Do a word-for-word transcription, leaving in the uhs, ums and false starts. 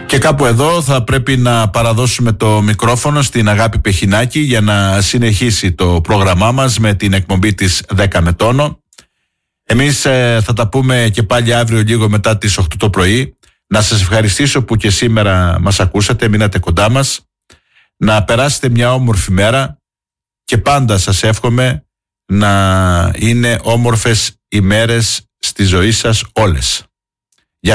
Και κάπου εδώ θα πρέπει να παραδώσουμε το μικρόφωνο στην Αγάπη Πεχινάκη για να συνεχίσει το πρόγραμμά μας με την εκπομπή της δέκα με τόνο. Εμείς ε, θα τα πούμε και πάλι αύριο λίγο μετά τις οκτώ το πρωί. Να σας ευχαριστήσω που και σήμερα μας ακούσατε, μείνατε κοντά μας. Να περάσετε μια όμορφη μέρα και πάντα σας εύχομαι να είναι όμορφες ημέρες στη ζωή σας όλες.